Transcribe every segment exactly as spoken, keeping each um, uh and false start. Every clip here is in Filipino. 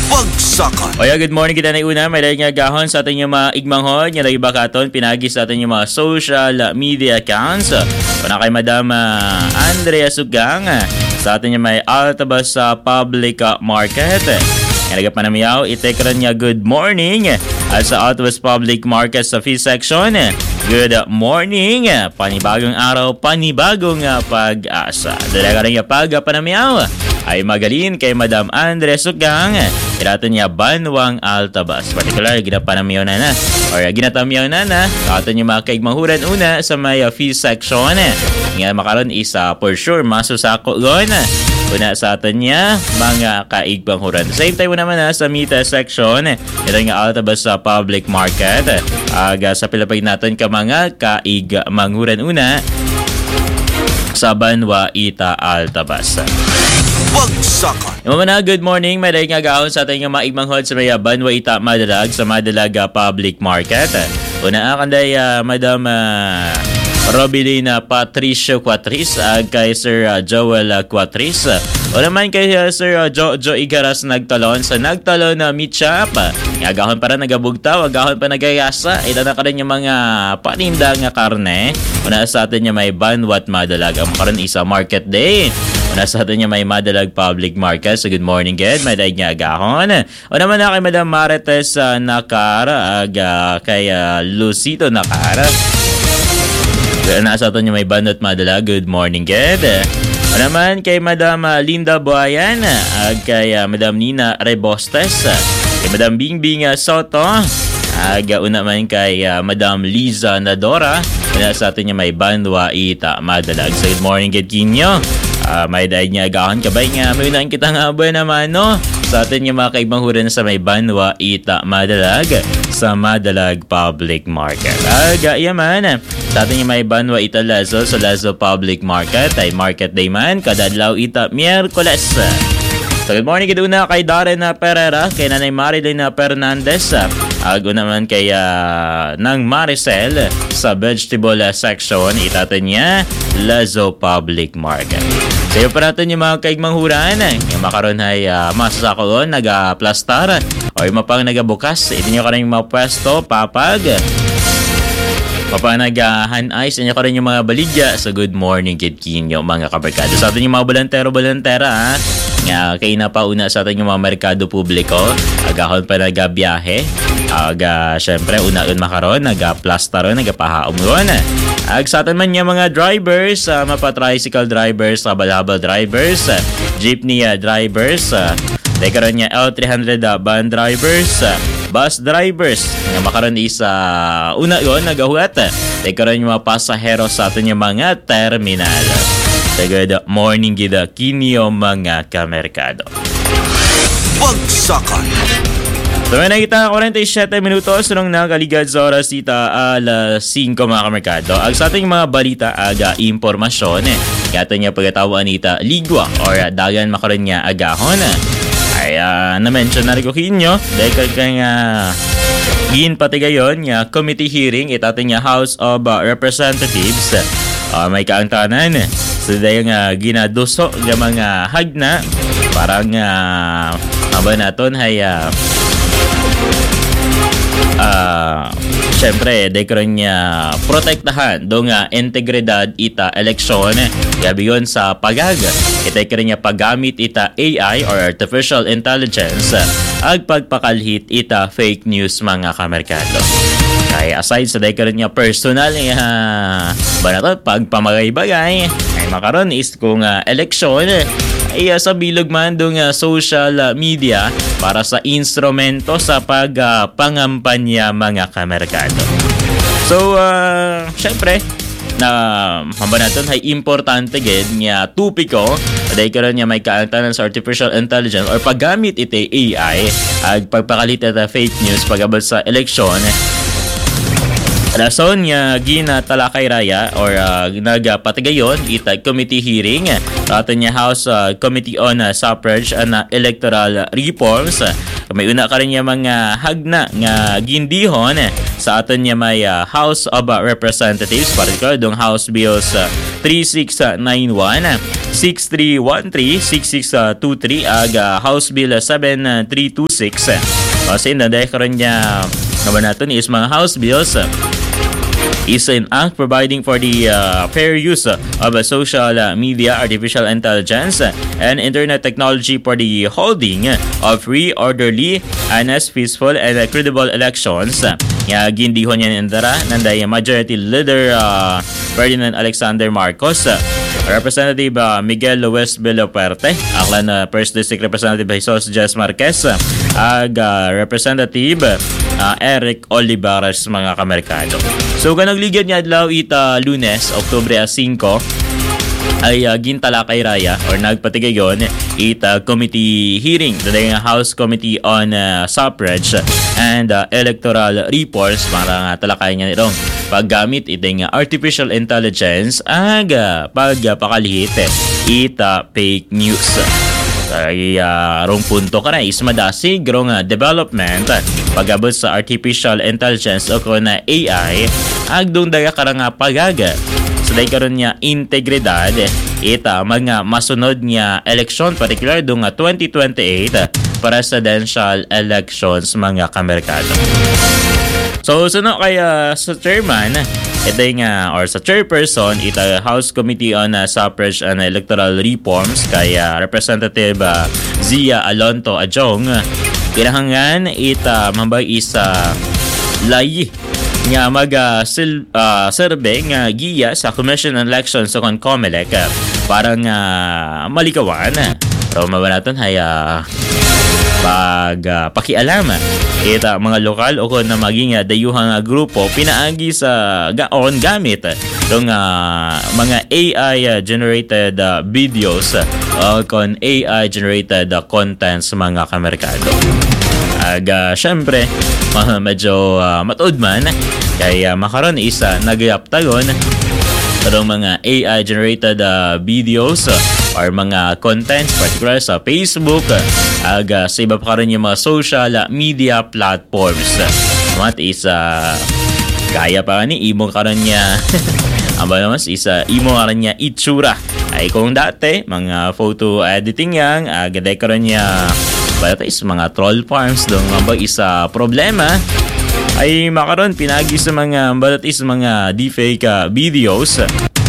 Bagsakan. O good morning kita na una. May dahil nga gahon sa ating yung mga igmanghon. Yung lagi bakaton, pinagi sa ating yung mga social media accounts. Una kay Madam uh, Andrea Sugang sa ating yung may Altabas sa public uh, market. Yung lagi panamiyaw, itekran niya good morning. At sa Altabas Public Market sa fee section, good morning. Panibagong araw, panibagong uh, pag-asa. Dalaga rin yung pag-panamiyaw ay magalin kay Madam Andres Sugang. Irato niya Banwang Altabas. Particular, ginapanamiyaw na na. Or ginatamiyaw na na. Kato niya mga kaigmanghuran una sa may uh, fee section. Nga makaroon isa for sure masusako gon. Una sa atin niya, mga kaigmanghuran. Same time naman na sa Mita section. Ito nga Altabas sa public market. Aga sa Pilipay natin ka mga kaigmanghuran una sa Banwa Ita Altabas. Bagsakan. Yung mga good morning, may dahil nga gahon sa ating mga igmanghod sa may Banwa Ita Madalag sa Madalag public market. Una akanday uh, Madam uh, Robilina Patricio Quatris ag kay Sir uh, Joel uh, Quatris. O naman kay uh, Sir uh, Jo Jo Igaras nagtalon sa nagtalon na meet-up. Agahon para nagabugtaw, agahon pa nagayasa. Ito na ka rin yung mga paninda nga karne. Una sa atin niya may Banwat Madalag. Ang karon isa market day. Una sa atin niya may Madalag Public Market. So good morning, Ged. May daig niya agahon. O naman na kay Madam Marites uh, Nakar ag uh, kay uh, Lucito Nakar. Nasa ito niyo may Banwat Madalag. Good morning, Ged. O naman kay Madam uh, Linda Buayan ag kay uh, Madam Nina Rebostes. Kay Madam Bingbing uh, Soto. Ag uh, una man kay uh, Madam Liza Nadora. Una sa atin niya may Banwa Ita Madalag. So good morning, Ged Kinyo. Uh, may dahil niya agahon kabay nga. May unang kita nga ba naman no? Sa atin yung mga kaibanghuran sa may Banwa Ita Madalag sa Madalag Public Market. Aga yaman. Sa atin yung may Banwa Ita Lazo sa Lazo Public Market ay market day man. Kadadlaw Ita Miyerkules. So good morning kaduna kay Darren Pereira, kay Nanay Marilyn Fernandez. Ago naman kay uh, Nang Maricel sa vegetable section. Itatin niya Lazo Public Market. Sa'yo pa natin yung mga kaigmanghuran. Yung makaroon ay uh, masasako doon, nag-plastar o yung mapang nagabukas. Ito nyo ka rin yung mga pwesto, papag. Mapang nag-han-ice, inyo ka rin yung mga baligya. So good morning, Kid Kinyo, mga kabarkado. Sa atin yung mga balantero-balantera, ha? Nga, kayo na pa una sa atin yung mga merkado publiko. Agahon pa nag-biyahe. Aga, syempre, una-un makaroon, nag-plastar ron, nag-pahaom ron. Ag sa atin man yung mga drivers, uh, mapa-tricycle drivers, habal-habal drivers, uh, jeepney uh, drivers, uh, teka ron niya L three hundred uh, van drivers, uh, bus drivers, nga makaroon isa uh, una yun, nagahuat, uh, teka ron yung mga pasahero sa atin yung mga terminal. So good morning, gida Kinyo, mga kamerkado. Bagsakan. So may nakita forty-seven minutos nung nakaligad sa oras dita alas singko mga kamerkado. Ang sa ating mga balita aga impormasyon eh. Kaya niya pagkatawaan nita ligwa or dagan makaroon niya agahon. Ay uh, na-mention na rin ko kinyo dahil kaya nga gin pati gayon nga committee hearing itating nga House of uh, Representatives. Uh, may kaangtanan. So dahil nga ginaduso ng mga hagna parang uh, maba naton ay uh, Uh, Siyempre, dekron niya protektahan do nga integridad ita eleksyon. Gabi yun sa pagag. Itekron niya paggamit ita A I or Artificial Intelligence ag pagpakalhit ita fake news mga kamerkado. Kaya aside sa dekron niya personal uh, banatot pagpamagay-bagay ay makaroon is kung uh, eleksyon ay uh, sa bilog man do nga social uh, media para sa instrumento sa pagpangampanya uh, mga kamerkado. So, uh, syempre, na hamba natin ay importante ged nga tupiko dahil karon niya may kaangtanan sa artificial intelligence or paggamit iti A I ag pagpakalit ita fake news pagabot sa eleksyon. Rason nga ginatalakay raya or uh, nagpatigayon ita committee hearing sa atin niya House uh, Committee on uh, Suffrage and uh, Electoral Reforms. May una ka rin niya mga hagna nga gindihon sa atin niya may uh, House of uh, Representatives, particular dong House Bills uh, thirty-six ninety-one six three one three six six two three ag uh, House Bill seven three two six. Kasi na dahil karon niya naman natin is mga House Bills is an act providing for the uh, fair use of uh, social uh, media, artificial intelligence, uh, and internet technology for the holding of free, orderly, honest, peaceful, and uh, credible elections. Nga uh, gindihon yan indara nanday Majority Leader uh, Ferdinand Alexander Marcos, uh, Representative uh, Miguel Luis Vilaperte, aklan uh, First District Representative Jesus Jess Marquez, uh, ag uh, Representative uh, Eric Olivares, mga kamerkado. So kanang ligyan niya adlaw ita Lunes, Oktubre five ay uh, gintala kay Raya or nagpatigayon ita committee hearing the House Committee on uh, Suffrage and uh, Electoral Reports para nga talakayan niya nitong paggamit itong uh, artificial intelligence ag uh, pagpakalihit ita fake news. Ay uh, rong punto ka na is madasig rong uh, development pagabot sa artificial intelligence o kung na A I agdong daga karang uh, pagaga so dahi karon niya integridad ita mga masunod niya eleksyon particular dong uh, twenty twenty-eight uh, presidential elections, mga kamerkado. So suno kaya sa chairman ito nga or sa chairperson ita House Committee on uh, Suffrage and Electoral Reforms kaya Representative uh, Zia Alonto Ajong kinahangan ita mambay isa lay nga mag uh, sil, uh, survey nga giya sa Commission on Elections sa COMELEC uh, parang uh, malikawan pero mabanaton haya pag uh, pakialam ita mga lokal o kung na maging uh, dayuhang uh, grupo pinaagi sa gaon gamit itong uh, mga A I uh, generated uh, videos uh, o kung A I generated uh, contents, mga kamerkado. Ag uh, syempre uh, medyo uh, matuod man kaya makaroon isa nagayaptagon itong mga A I generated uh, videos uh, or mga contents particular sa Facebook ag uh, sa iba pa rin yung mga social uh, media platforms. Mat isa kaya pa ni imo karon niya aba naman isa imo karon niya itsura ay kung dati mga photo editing yang ag uh, karon niya bata is mga troll farms dong mga isa problema ay makaron pinagi sa mga balat is mga deepfake uh, videos.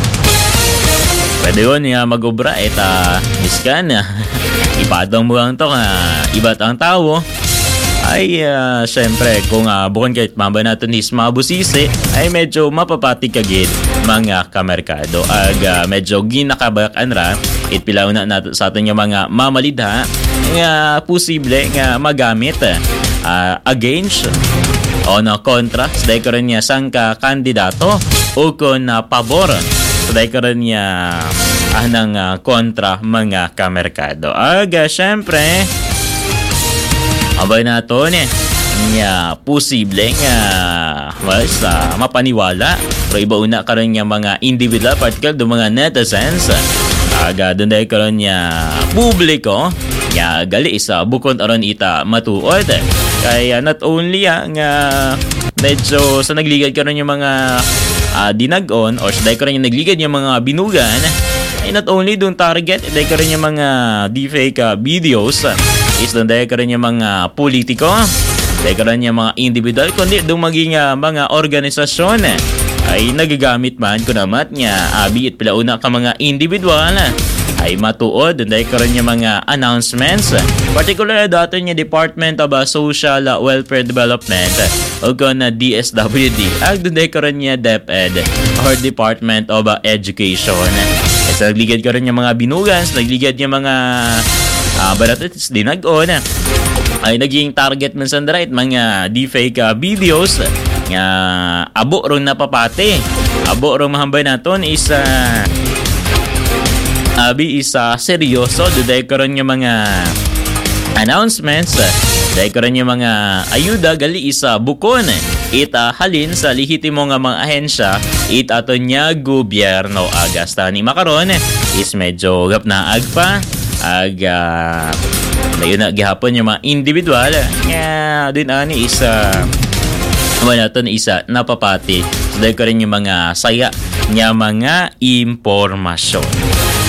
Pwede yun nga mag-obra eta iskan ipadong mo lang to nga iba't ang tao ay uh, syempre kung uh, bukod kahit mamba natin is mabusisi ay medyo mapapatig kagid, mga kamerkado. Ag uh, medyo ginakabakan ra itpilaw na natin sa atin yung mga mamalidha nga posible nga magamit uh, against o na kontra sa dahi ko rin niya sang ka kandidato o kung na pabor sa dahi ko rin niya ah, ng uh, kontra, mga kamerkado. Aga, syempre abay nato ni nga posible nga well, sa mapaniwala pero iba una ka rin niya mga individual particular do mga netizens aga doon dahi ko rin niya publiko nga gali isa bukod aron ita matuod kaya not only ah, nga medyo sa nagligad ka rin yung mga uh, dinag-on or sa dahi ko rin yung nagligad yung mga binugan ay not only doon target dahi ko rin yung mga deepfake uh, videos uh, is doon dahi ko rin yung mga politiko dahi ko rin yung mga individual kundi doon maging uh, mga organisasyon eh, ay nagagamit man ko naman nga abi at pila una ka mga individual uh, ay matuod dahil karon yung mga announcements particular dato niya Department of uh, Social uh, Welfare Development o kung na D S W D ag dahil karon niya DepEd or Department of uh, Education kasi nagligad karon yung mga binugans nagligad yung mga uh, baratis dinag-on ay naging target man sa right mga deepfake uh, videos nga abo ron napapati abo ron mahambay naton is uh, abi isa seryoso dahil karon yung mga announcements dahil karon yung mga ayuda gali isa bukon ita halin sa lehitimo nga mga ahensya ita aton nya gobyerno agasta ni makaron is medyo gap na agpa aga dayon na gihapon yung mga individual nga din ani isa wala naton isa napapati dahil karon yung mga saya nga mga impormasyon.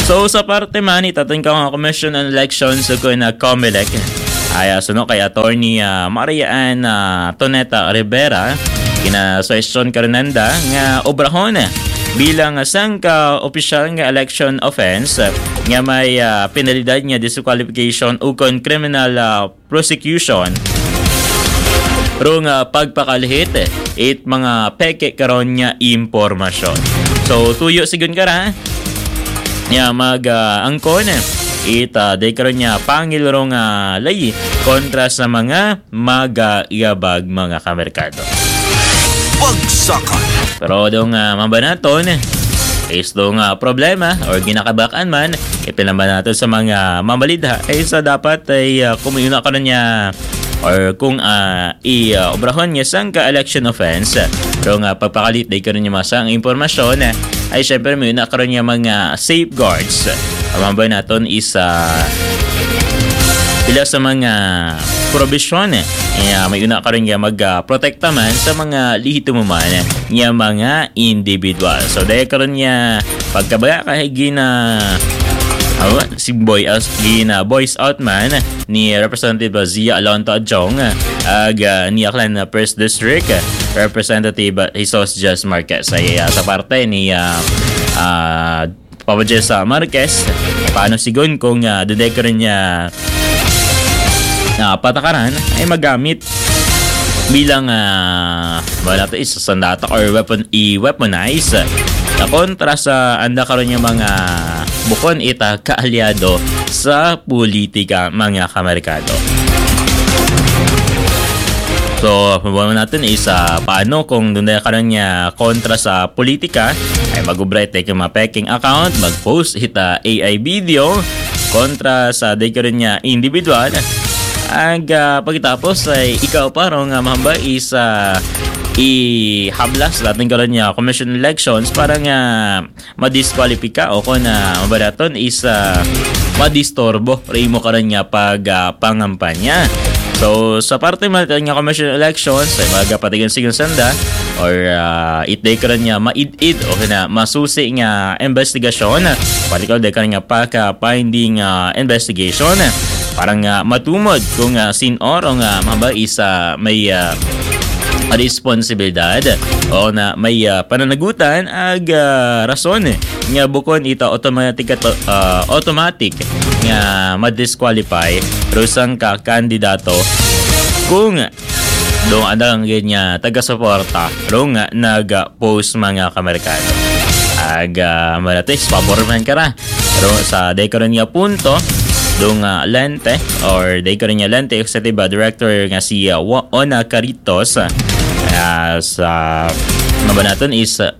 So sa parte man itatin ka nga Commission on Elections ko na COMELEC ay suno kay Attorney uh, Marian uh, Toneta Rivera kina question karonanda nga obrahon bilang sang ka opisyal nga election offense nga may uh, penalidad nga disqualification ukon criminal uh, prosecution rong uh, pagpakalihit it mga peke karon nga impormasyon. So tuyo sigun kara nya mag uh, angkon it uh, day karon nga pangil rong uh, lay kontra sa mga magayabag mga kamerkado. Bagsakan. Pero dong uh, mabanaton is dong uh, problema or ginakabakan man ipinaman natin sa mga mamalidha ay sa dapat ay uh, kumuna ka na niya or kung uh, i-obrahon uh, niya sang ka-election offense pero nga pagpakalit day ka rin niya masang impormasyon ay syempre may na karon niya mga safeguards amambay naton is uh, pila sa mga probisyon niya may una karon niya mag-protekta man sa mga lihito mo man niya mga individual. So day karon niya pagkabaya kahit gina Oh, si Boy as gina voice out man ni Representative Zia Alonto Adjong ag uh, ni Aklan na First District Representative Jesus Just Marquez ay uh, sa parte ni uh, uh, Papa Jessa Marquez paano sigon kung uh, dudek rin niya uh, patakaran ay magamit bilang uh, wala to is sandata or weapon i-weaponize na kontra sa anda karon yung mga bukon ita kaalyado sa politika mga kamerkado. So, mabuhay natin is uh, paano kung doon na karon niya kontra sa politika ay mag-ubright take yung mga peking account, mag-post ita A I video kontra sa day karon niya individual. Ag uh, pagkatapos ay ikaw parang uh, mahamba is uh, i-hablas natin karon niya commission elections para nga madiskwalipika o kung na uh, mabaraton is uh, madistorbo rin mo karon niya pag uh, pangampanya. So sa parte man nga commission elections ay magapatigan sigon sanda or uh, itday karon niya maid-id o na masusi nga investigasyon palikod day karon nga paka finding uh, investigation parang uh, matumod kung uh, sin-or o nga mahaba isa may uh, responsibilidad o na may uh, pananagutan ag uh, rason nga bukon ita automatic uh, automatic nga ma-disqualify rusang ka kandidato kung doon adang ganyan taga-suporta rong nag-post mga kamerkado ag uh, malatis paborman ka ra pero sa dekaron nga punto doon uh, lente or dekaron nga lente executive director nga si uh, Ona Caritos uh, sa mabanaton is uh,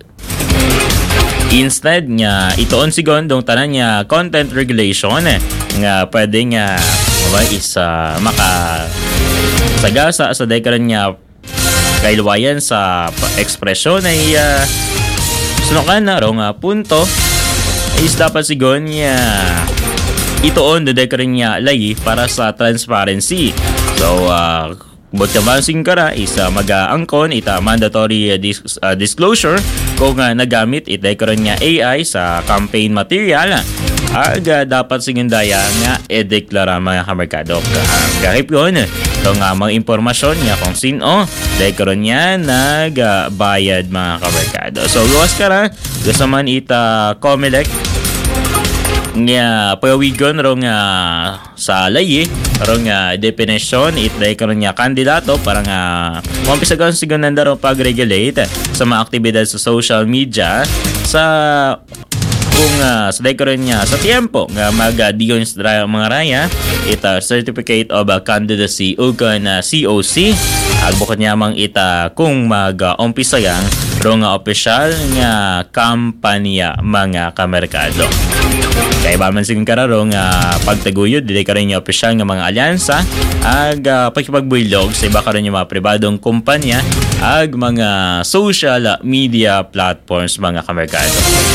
instead nga itoon sigon dong tanan nga content regulation eh, nga pwede nga uh, is uh, maka sagasa sa dekaron nga kailuwayan sa ekspresyon ay uh, sunukan na rong uh, punto is dapat sigon nga itoon do dekaron nga lay para sa transparency. So uh, But kamansing kara isa mag-aangkon ita mandatory uh, dis- uh, disclosure kung uh, nagamit ita karon nga A I sa campaign material aga dapat singindaya nga e-deklara mga kamerkado. Kahit yun kung uh, mga impormasyon nga kung sino dahil karon nga nagbayad mga kamerkado. So luwas kara gusto man ita COMELEC nga payawigon ro nga sa layi ro nga definition it day karon nga kandidato para nga mampisagon sigon nandaro pag-regulate sa mga aktibidad sa social media sa kung uh, sa day karon nga sa tiempo nga mag-diyon sa mga raya ita certificate of uh, candidacy o kan uh, C O C agbukod nyamang ita kung mag-umpisa uh, yang ro nga opisyal nga kampanya mga kamerkado. Kaya ba man sigong kararo nga pagtaguyod dili ka rin yung opisyal nga mga alyansa ag uh, pagkipagbulog sa iba ka rin yung mga pribadong kumpanya ag mga social media platforms mga kamerkado.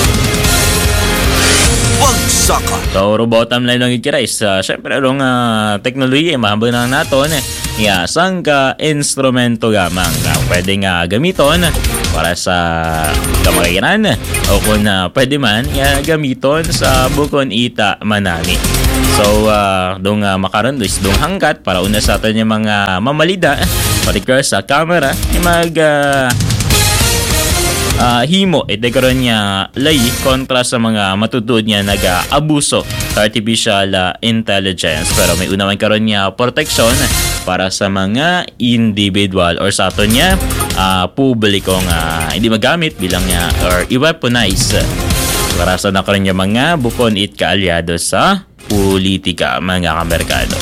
Bagsakan. So robotam lang lang ikira is uh, syempre rong uh, teknolohiya mahambang na naton eh. Yeah, sang ka instrumento gamang na pwede nga gamiton para sa kamakayanan o kung uh, pwede man uh, gamiton sa bukon ita manani. So uh, dong uh, makaroon is dong hanggat para una sa atin yung mga mamalida particular sa camera yung mag uh, uh, himo ito karon niya lay kontra sa mga matutuod niya nag-abuso sa artificial uh, intelligence, pero may unaman karon niya protection para sa mga individual or sa ato niya uh, publikong uh, hindi magamit bilang niya or i-weaponize para sa nakaroon niya mga bukon it kaalyado sa politika mga kamerkado.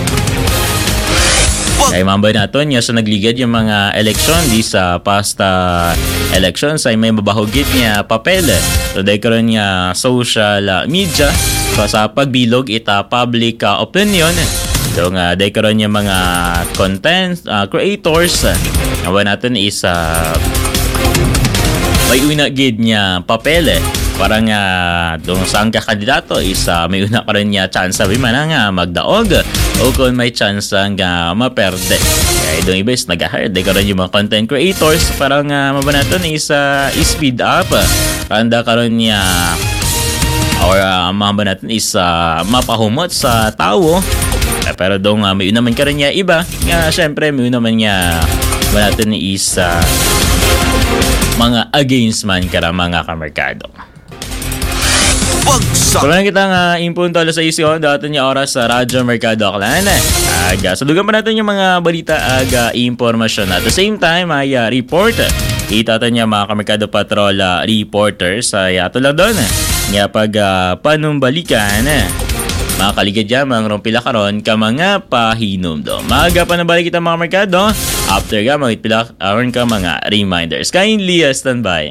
Kaya mambay natin niya sa nagligad yung mga eleksyon di sa past uh, elections ay may mabahugit niya papel. So dahil karoon niya social uh, media so, sa pagbilog ita public uh, opinion. So nga dahil karoon niya mga content uh, creators nawa natin is uh, may una gid niya papel eh. Parang uh, doon sa ang kakandidato is uh, may una ka rin niya chance sabi man nga magdaog o kung may chance nga maperde. Kaya doon iba is nag-hire. Di ka rin yung mga content creators parang uh, mabanaton is uh, speed up. Kanda ka rin niya or uh, mabanaton is uh, mapahumot sa tao. Uh, pero doon uh, may una man ka rin niya iba. Nga syempre may una man niya mabanaton is uh, mga against man ka mga kamerkado. Bagsak. So lang kita nga impunto alas sa isyo dito niya oras sa Radyo Mercado Aklan. Aga, so dugan pa natin yung mga balita aga impormasyon. At the same time ay uh, report. Ito niya mga kamerkado patrol uh, reporters ay uh, ato lang doon. Nga pag uh, panumbalikan mga kaligad dyan, mga rumpila karon ka mga pahinom do. Maaga pa nabalik kita mga merkado. After ka, mga itpila aron ka mga reminders. Kindly uh, stand by.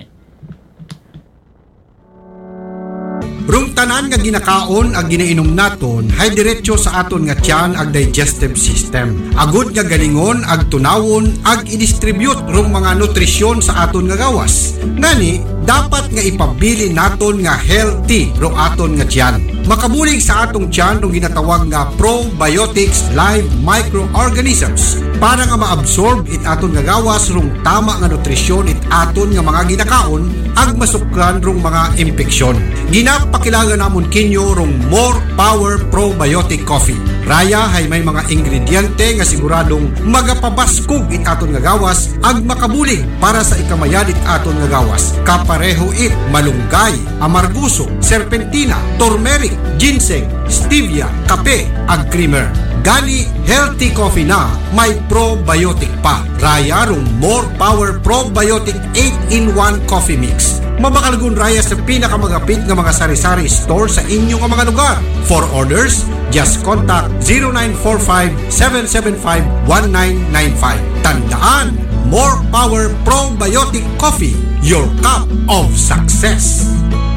Rung tanan nga ginakaon ag ginainom naton hay diretso sa aton nga tiyan ag digestive system. Agud nga galingon ag tunawon ag i-distribute rung mga nutrisyon sa aton nga gawas. Ngani dapat nga ipabili naton nga healthy rung aton nga tiyan. Makabulig sa atong tiyan rung ginatawag nga probiotics live microorganisms para nga maabsorb it aton nga gawas rung tama nga nutrisyon it aton nga mga ginakaon ag masukran rung mga impeksyon. Ginapakilala namon kinyo rung More Power Probiotic Coffee. Raya hay may mga ingrediente nga siguradong magapabaskog it aton nga gawas ag makabulig para sa ikamayad it aton nga gawas. Kapareho it malunggay, amarguso, serpentina, turmeric, ginseng, stevia, kape ag creamer. Gani healthy coffee na may probiotic pa. Raya rung More Power Probiotic eight in one Coffee Mix. Mabakalgun raya sa pinakamagapit nga mga sari-sari store sa inyong mga lugar. For orders, just contact zero nine four five, seven seven five, one nine nine five. Tandaan, More Power Probiotic Coffee, your cup of success.